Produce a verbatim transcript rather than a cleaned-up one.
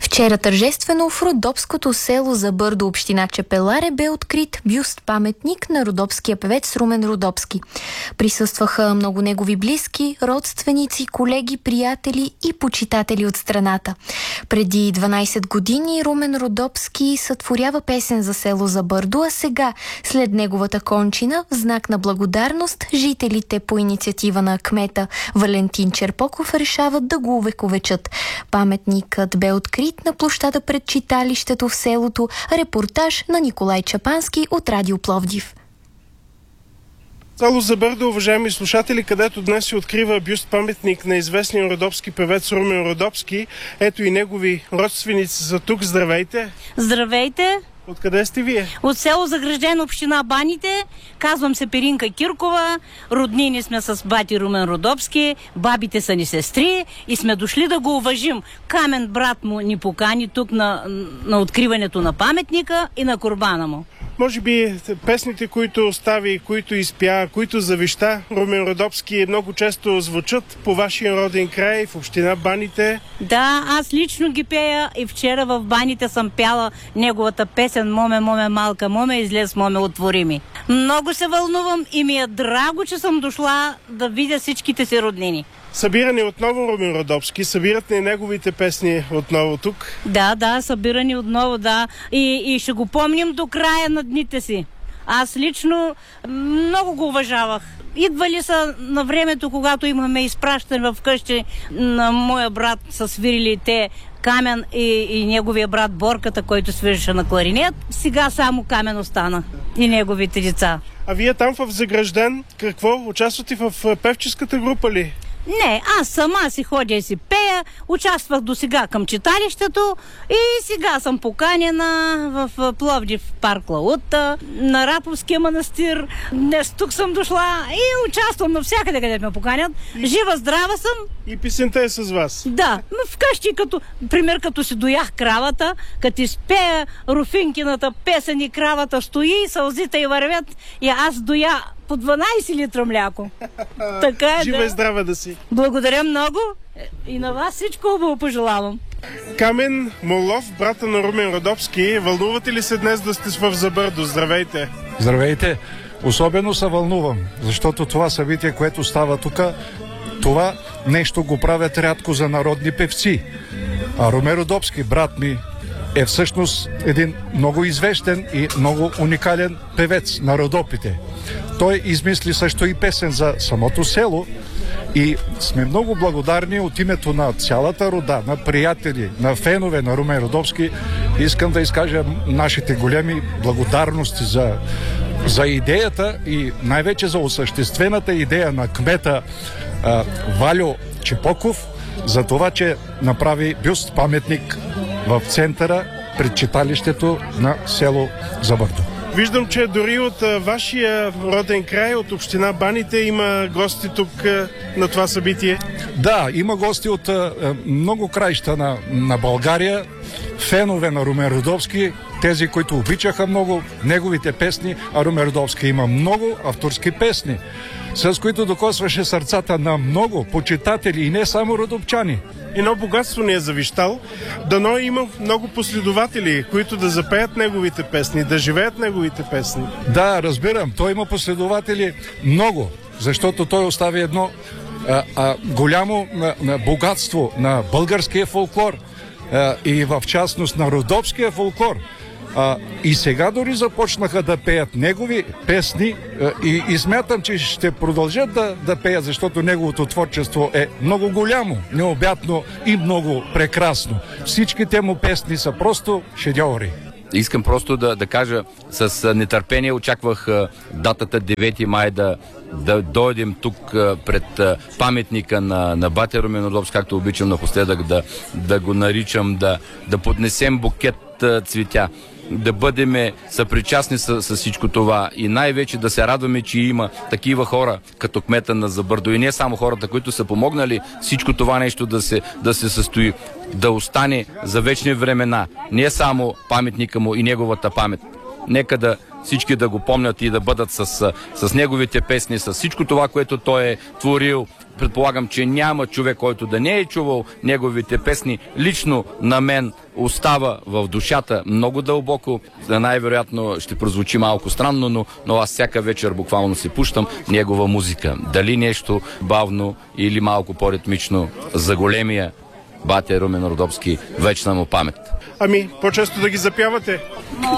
Вчера тържествено в родопското село Забърдо, община Чепеларе, бе открит бюст-паметник на родопския певец Румен Родопски. Присъстваха много негови близки, родственици, колеги, приятели и почитатели от страната. Преди дванайсет години Румен Родопски сътворява песен за село Забърдо, а сега, след неговата кончина, в знак на благодарност, жителите по инициатива на кмета Валентин Черпоков решават да го увековечат. Паметникът бе открит на площада пред читалището в селото. Репортаж на Николай Чапански от Радио Пловдив. Село Забърдо, уважаеми слушатели, където днес се открива бюст-паметник на известния родопски певец Румен Родопски. Ето и негови родственици са тук. Здравейте! Здравейте! Откъде сте вие? От село Загражден, община Баните. Казвам се Перинка Киркова. Роднини сме с бати Румен Родопски. Бабите са ни сестри и сме дошли да го уважим. Камен брат му ни покани тук на, на откриването на паметника и на курбана му. Може би песните, които остави, които изпя, които завеща Румен Родопски, много често звучат по вашия роден край, в община Баните. Да, аз лично ги пея и вчера в Баните съм пяла неговата песен "Моме, моме, малка моме, излез моме, отвори ми". Много се вълнувам и ми е драго, че съм дошла да видя всичките си роднини. Събирани отново Румен Родопски, събират ли неговите песни отново тук? Да, да, събирани отново, да. И, и ще го помним до края на дните си. Аз лично много го уважавах. Идвали са на времето, когато имаме изпращане в къщи на моя брат, са свирили те Камен и, и неговия брат Борката, който свиреше на кларинет. Сега само Камен остана и неговите деца. А вие там в Загражден, какво? Участвате в певческата група ли? Не, аз сама си ходя и си пея, участвах до сега към читалището и сега съм поканена в Пловдив парк Лаута, на Раповския манастир. Днес тук съм дошла и участвам навсякъде, където ме поканят. Жива, здрава съм. И песента е с вас? Да, вкъщи, като, пример, като си доях кравата, като изпея Руфинкината песен и кравата стои, сълзите и вървят и аз доя по дванайсет литра мляко. Така е, жива да. И здрава да си. Благодаря много и на вас всичко хубаво пожелавам. Камен Молов, брата на Румен Родопски, вълнувате ли се днес да сте в Забърдо? Здравейте! Здравейте! Особено се вълнувам, защото това събитие, което става тук, това нещо го правят рядко за народни певци. А Румен Родопски, брат ми, е всъщност един много известен и много уникален певец на Родопите. Той измисли също и песен за самото село и сме много благодарни от името на цялата рода, на приятели, на фенове на Румен Родопски. Искам да изкажа нашите големи благодарности за, за идеята и най-вече за осъществената идея на кмета а, Вальо Чепоков за това, че направи бюст паметник в центъра пред читалището на село Забърдо. Виждам, че дори от а, вашия роден край, от община Баните, има гости тук а, на това събитие. Да, има гости от а, много краища на, на България, фенове на Румен Родопски, тези, които обичаха много неговите песни, а Румен Родопски има много авторски песни, с които докосваше сърцата на много почитатели и не само родопчани. Едно богатство ни е завещал. Дано има много последователи, които да запеят неговите песни, да живеят неговите песни. Да, разбирам. Той има последователи много, защото той остави едно а, а, голямо а, а, богатство на българския фолклор а, и в частност на родопския фолклор. А, и сега дори започнаха да пеят негови песни а, и, и смятам, че ще продължат да, да пеят, защото неговото творчество е много голямо, необятно и много прекрасно. Всичките му песни са просто шедьоври. Искам просто да, да кажа, с нетърпение очаквах а, датата девети май да, да дойдем тук а, пред а, паметника на, на бати Румен Родопски, както обичам напоследък да, да го наричам, да, да поднесем букет а, цветя, да бъдем съпричастни с, с всичко това и най-вече да се радваме, че има такива хора като кмета на Забърдо и не само хората, които са помогнали всичко това нещо да се, да се състои, да остане за вечни времена, не само паметника му и неговата памет. Нека да, всички да го помнят и да бъдат с, с неговите песни, с всичко това, което той е творил. Предполагам, че няма човек, който да не е чувал неговите песни. Лично на мен остава в душата много дълбоко. Най-вероятно ще прозвучи малко странно, но, но аз всяка вечер буквално си пущам негова музика. Дали нещо бавно или малко по-ритмично за големия бате Румен Родопски, вечна му памет. Ами, по-често да ги запявате.